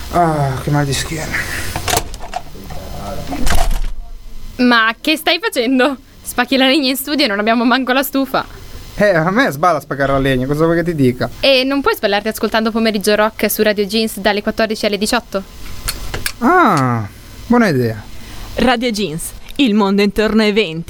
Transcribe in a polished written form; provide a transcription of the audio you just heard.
Ah, che mal di schiena. Ma che stai facendo? Spacchi la legna in studio e non abbiamo manco la stufa. A me sballa spaccare la legna, cosa vuoi che ti dica? E non puoi sballarti ascoltando Pomeriggio Rock su Radio Jeans dalle 14 alle 18? Ah, buona idea. Radio Jeans, il mondo intorno ai 20.